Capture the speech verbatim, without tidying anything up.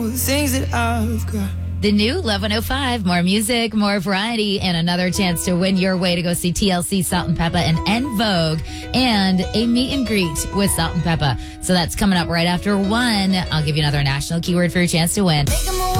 The things that I've got. The new Love one oh five, more music, more variety, and another chance to win your way to go see T L C, Salt and Peppa, and En Vogue, and a meet and greet with Salt and Peppa. So that's coming up right after one. I'll give you another national keyword for your chance to win.